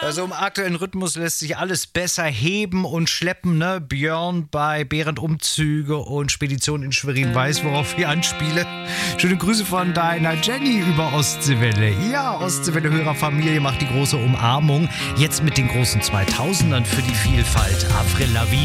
Also im aktuellen Rhythmus lässt sich alles besser heben und schleppen, ne? Björn bei Behrendt Umzüge und Spedition in Schwerin weiß, worauf ich anspiele. Schöne Grüße von deiner Jenny über Ostseewelle. Ja, Ostseewelle-Hörerfamilie macht die große Umarmung. Jetzt mit den großen 2000ern für die Vielfalt. Avril Lavigne.